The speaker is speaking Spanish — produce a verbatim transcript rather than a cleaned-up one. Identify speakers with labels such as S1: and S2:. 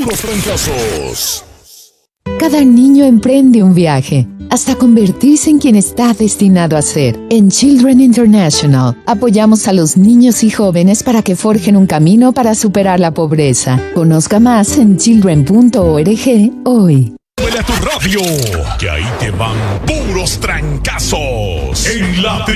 S1: puros trancazos.
S2: Cada niño emprende un viaje hasta convertirse en quien está destinado a ser. En Children International, apoyamos a los niños y jóvenes para que forjen un camino para superar la pobreza. Conozca más en children punto org hoy.
S1: Muele a tu radio, que ahí te van puros trancazos en la